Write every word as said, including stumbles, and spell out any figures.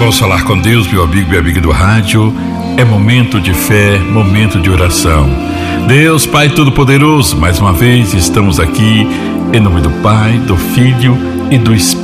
Vamos falar com Deus, meu amigo e amiga do rádio. É momento de fé, momento de oração. Deus, Pai Todo-Poderoso, mais uma vez estamos aqui em nome do Pai, do Filho e do Espírito